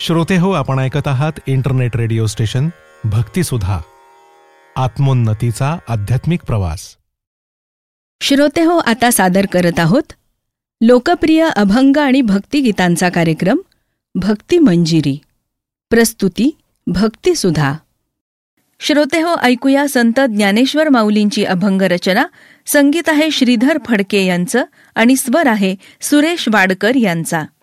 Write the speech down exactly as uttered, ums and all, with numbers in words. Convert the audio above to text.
श्रोते हो, आपण ऐकत आहात इंटरनेट रेडिओ स्टेशन भक्तिसुधा, आत्मोन्नतीचा आध्यात्मिक प्रवास. श्रोते हो, आता सादर करत आहोत लोकप्रिय अभंग आणि भक्तिगीतांचा कार्यक्रम भक्ती मंजिरी. प्रस्तुती भक्तिसुधा. श्रोते हो, ऐकूया संत ज्ञानेश्वर माऊलींची अभंग रचना. संगीत आहे श्रीधर फडके यांचं आणि स्वर आहे सुरेश वाडकर यांचा.